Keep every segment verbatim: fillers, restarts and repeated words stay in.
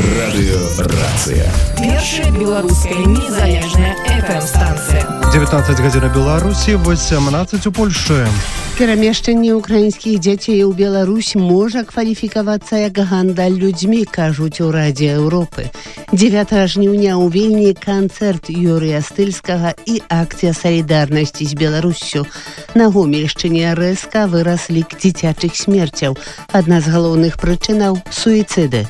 Радыёрацыя. Першая беларуская незалежная эф эм-станцыя. дзевятнаццаць гадзін у Беларусі, восемнаццаць у Польшчы. Перамешчанне украінскіх дзяцей у Беларусь можа кваліфікавацца як гандаль людзьмі, кажуць у Радзе Еўропы. дзевятага жніўня ў Вільні канцэрт Юрыя Стыльскага і акцыя салідарнасці з Беларуссю. На Гомельшчыне рэзка вырас лік дзіцячых смерцяў. Адна з галоўных прычынаў – суіцыды.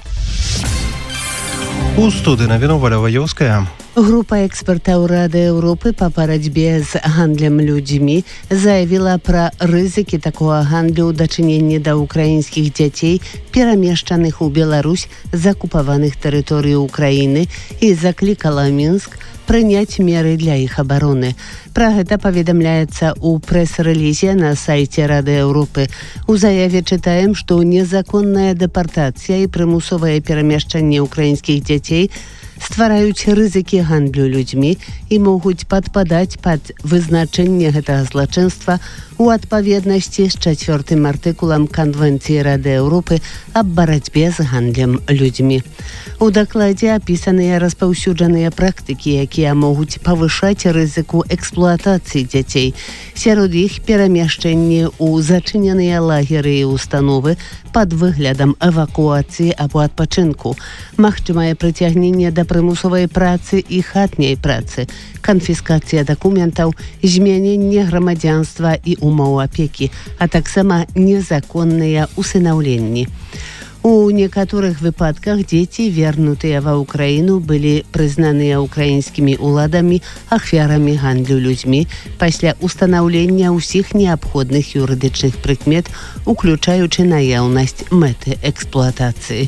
У студыі навіну Валя Ваёўская. Група экспертаў Рады Еўропы па барацьбе з гандлем людзьмі заявіла пра рызыкі такога гандлю ў дачыненні да ўкраінскіх дзяцей, перамешчаных у Беларусь з акупаваных тэрыторый Украіны, і заклікала Мінск прыняць меры для іх абароны. Пра гэта паведамляецца ў прэс-рэлізе на сайце Рады Еўропы. У заяве чытаем, што незаконная дэпартацыя і прымусовае перамешчанне ўкраінскіх дзяцей ствараюць рызыкі гандлю людзьмі і могуць падпадаць пад вызначэнне гэтага злачынства у адпаведнасці з чацвёртым артыкулам Канвенцыі Рады Еўропы аб барацьбе з гандлем людзьмі. У дакладзе апісаныя распаўсюджаныя практыкі, якія могуць павышаць рызыку эксплуатацыі дзяцей. Сярод іх перамяшчэнне ў зачыненыя лагеры і установы пад выглядам эвакуацыі або адпачынку, магчымае прыцягненне да прымусовай працы і хатняй працы, канфіскацыя дакументаў, змяненне грамадзянства і умоў апекі, а таксама незаконныя усынаўленні. У некаторых выпадках дзеці, вернутыя ва ўкраіну, былі прызнаныя ўкраінскімі ўладамі ахвярамі гандлю людзьмі пасля ўстанаўлення ўсіх неабходных юрыдычных прыкмет, уключаючы наяўнасць мэты эксплуатацыі.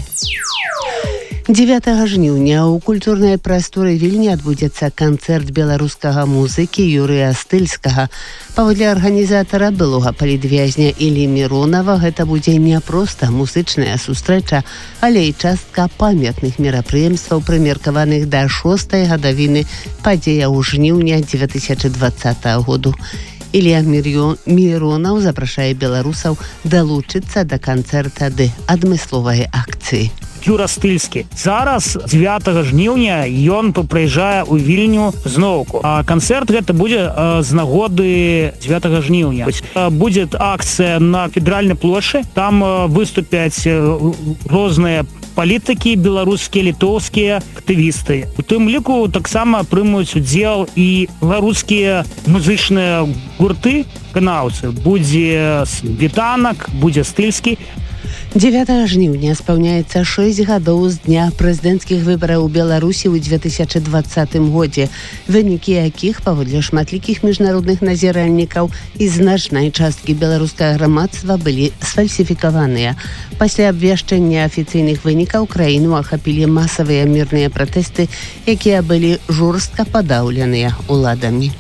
дзевятага жніўня ў культурнай прасторы Вільні адбудзецца канцэрт беларускага музыкі Юрыя Стыльскага. Паводле арганізатара, былога палітвязня Іллі Міронава, гэта будзе не проста музычная сустрэча, але і частка памятных мерапрыемстваў, прымеркаваных да шостай гадавіны падзеяў жніўня дзве тысячы дваццатага году. Ілля Міронаў запрашае беларусаў далучыцца да канцэрта ды адмысловай акцыі. Юра Стыльскі. Зараз дзевятага жніўня ён прыязджае ў Вільню зноўку. А канцэрт гэта будзе э, з нагоды дзевятага жніўня. Э, будзе акцыя на федэральнай плошчы. Там э, выступяць э, розныя палітыкі, беларускія, літоўскія актывісты. У тым ліку таксама прымуць удзел і беларускія музычныя гурты, выканаўцы. Будзе Вітанак, будзе Стыльскі. дзевятага жніўня спаўняецца шэсць гадоў з дня прэзідэнцкіх выбараў у Беларусі ў дзве тысячы дваццатым годзе, вынікі якіх, паводле шматлікіх міжнародных назіральнікаў і значнай часткі беларускага грамадства, былі сфальсіфікаваныя. Пасля абвешчання афіцыйных вынікаў краіну ахапілі масавыя мірныя пратэсты, якія былі жорстка падаўленыя ўладамі.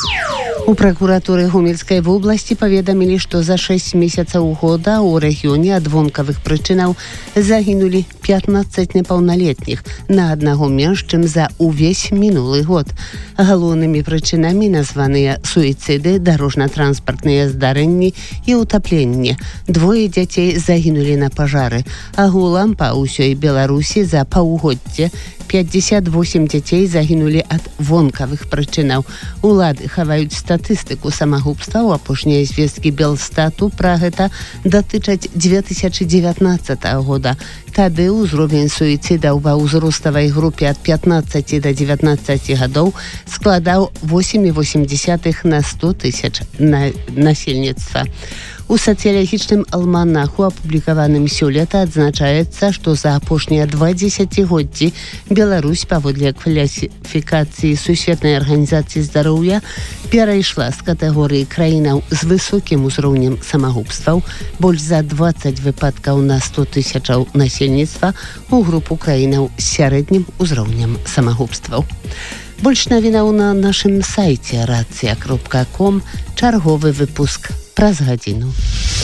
У пракуратуры Гомельскай вобласці паведамілі, што за шэсць месяцаў года ў рэгіёне ад вонкавых прычынаў загінулі пятнаццаць непаўналетніх, на аднаго менш, чым за ўвесь мінулы год. Галоўнымі прычынамі названыя суіцыды, дарожна-транспартныя здарэнні і ўтапленне. Двое дзяцей загінулі на пажары. Агулам па ўсёй Беларусі за паўгоддзе пятьдесят восемь дзяцей загінулі ад вонкавых прычынаў. Улады хаваюць статыстыку самагубстваў. Апошнія звесткі Белстату пра гэта датычаць дзве тысячы дзевятнаццатага года. Тады ўзровень суіцыдаў ва ўзроставай групе ад пятнаццаці да дзевятнаццаці гадоў складаў восемь цалых восем дзесятых на сто тысяч на насельніцтва. У сацыялагічным альманаху, апублікаваным сёлета, адзначаецца, што за апошнія два дзесяцігоддзі Беларусь, паводле кваліфікацыі Сусветнай арганізацыі здароўя, перайшла з катэгорыі краінаў з высокім узроўнем самагубстваў, больш за дваццаць выпадкаў на сто тысячаў насельніцтва, у групу краінаў з сярэднім узроўнем самагубстваў. Больш навінаў на нашым сайце рацыя кропка ком. Чарговы выпуск праз гадзіну.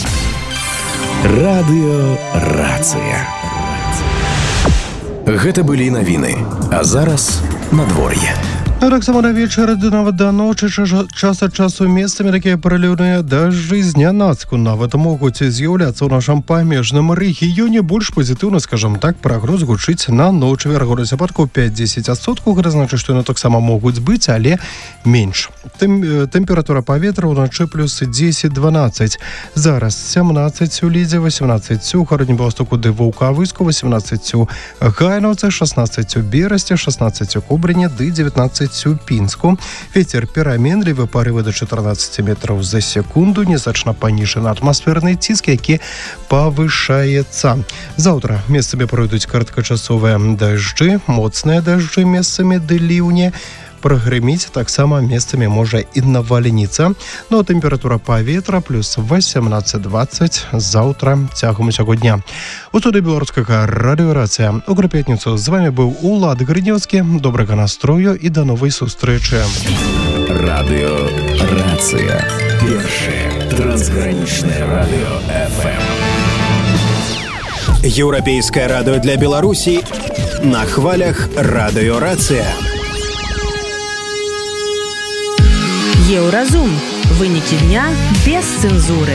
Радыёрацыя. Гэта былі навіны. А зараз надвор'е. Таксама на вечар ды нават да ночы час ад часу месцамі такія праліўныя дажджы знянацку нават могуць з'яўляцца ў нашым памежным рэгіёне. Больш пазітыўна, скажам так, прагноз гучыць на ноч. Верагоднасць ападкаў пяць-дзесяць адсоткаў. Гэта значыць, што яны таксама могуць быць, але менш. Тэм, тэмпература паветра ўначы плюс дзесяць-дванаццаць. Зараз сямнаццаць у Лідзе, восемнадцать у Гароднім Беластоку ды Ваўкавыску, восемнадцать у Гайнаўцы, шестнадцать у Берасці, шестнадцать у Кобрыне ды девятнадцать у Пінску. Вецер пераменлівы, парывы да чатырнаццаць метраў за секунду, незначна паніжаны атмасферны ціск, які павышаецца. Заўтра месцамі пройдуць кароткачасовыя дажджы, моцныя дажджы месцамі ды ліўні. Прагрыміць таксама месцамі можа і навальніца. Ну а тэмпература паветра плюс восемнадцать-двадцать заўтра цягам усяго дня. У студыі беларускага радыё Рацыя у пятніцу з вами быў Улад Грынёўскі. Добрага настрою і да новай сустрэчы. Радыё Рацыя. Першае трансгранічнае радыё эф эм. Еўрапейскае радыё для Беларусі на хвалях Радыё Рацыя. Еўразум. Вынікі дня без цэнзуры.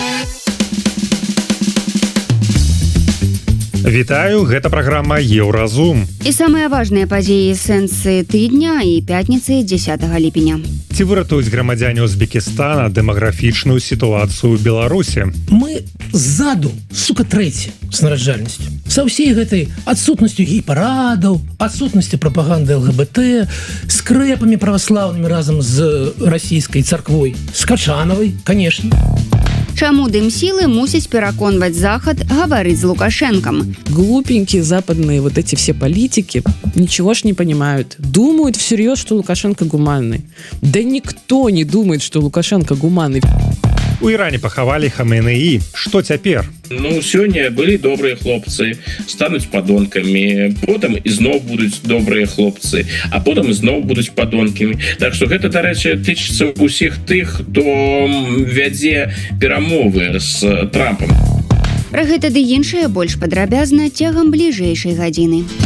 Вітаю, гэта праграма Еўразум. І самыя важныя падзеі сэнсы тыдня і пятніцы дзесятага ліпеня. Ці выратуюць грамадзяне Узбекістана дэмаграфічную сітуацыю ў Беларусі? Мы ззаду, сука, трэці з нараджальнасцю. Са ўсей гэтай адсутнасцю гей-парадаў, адсутнасці прапаганды эл гэ бэ тэ, скрэпамі праваслаўнымі разам з расійскай царквой, з Качанавай, канешне. Чаму дымсілы мусяць пераконваць Захад гаварыць з Лукашенком? Глупенькие западные вот эти все политики ничего ж не понимают. Думают всерьез, что Лукашенко гуманный. Да никто не думает, что Лукашенко гуманный. У Іране пахавалі Хаменеі. Што цяпер? Ну, сёння былі добрыя хлопцы, стануць падонкамі, потым ізноў будуць добрыя хлопцы, а потым ізноў будуць падонкамі. Так што гэта, дарэчы, тычыцца ўсіх тых, хто вядзе перамовы з Трампам. Пра гэта ды іншае больш падрабязна цягам бліжэйшай гадзіны.